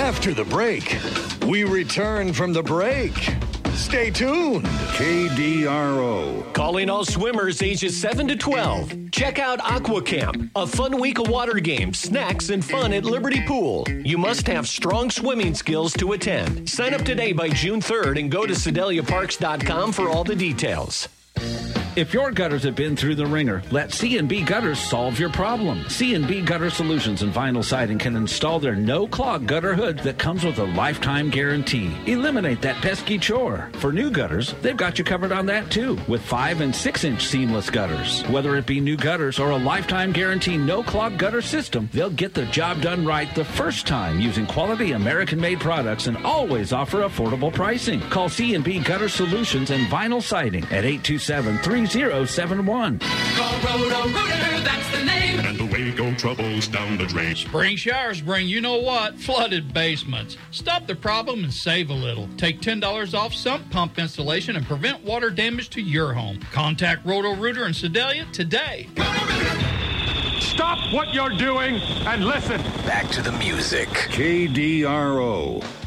After the break, we return from the break. Stay tuned. KDRO. Calling all swimmers ages 7 to 12. Check out Aqua Camp, a fun week of water games, snacks, and fun at Liberty Pool. You must have strong swimming skills to attend. Sign up today by June 3rd and go to SedeliaParks.com for all the details. If your gutters have been through the ringer, let C&B Gutters solve your problem. C&B Gutter Solutions and Vinyl Siding can install their no-clog gutter hood that comes with a lifetime guarantee. Eliminate that pesky chore. For new gutters, they've got you covered on that too, with 5- and 6-inch seamless gutters. Whether it be new gutters or a lifetime guarantee no-clog gutter system, they'll get the job done right the first time using quality American-made products and always offer affordable pricing. Call C&B Gutter Solutions and Vinyl Siding at 827-3071. Call Roto-Rooter, that's the name. And away go troubles down the drain. Spring showers bring you-know-what? Flooded basements. Stop the problem and save a little. Take $10 off sump pump installation and prevent water damage to your home. Contact Roto-Rooter in Sedalia today. Stop what you're doing and listen. Back to the music. KDRO.